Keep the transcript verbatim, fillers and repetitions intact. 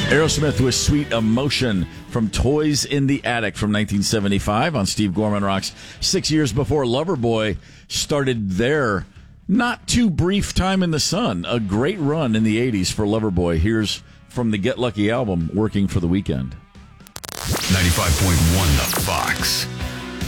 Aerosmith with Sweet Emotion from Toys in the Attic from nineteen seventy-five on Steve Gorman Rocks. Six years before Loverboy started their not too brief time in the sun. A great run in the eighties for Loverboy. Here's from the Get Lucky album, Working for the Weekend. ninety-five point one The Fox.